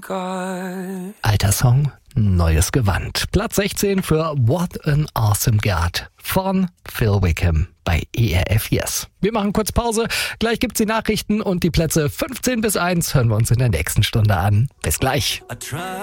Alter Song, neues Gewand. Platz 16 für What an Awesome God von Phil Wickham bei ERF Yes. Wir machen kurz Pause, gleich gibt's die Nachrichten und die Plätze 15 bis 1 hören wir uns in der nächsten Stunde an. Bis gleich.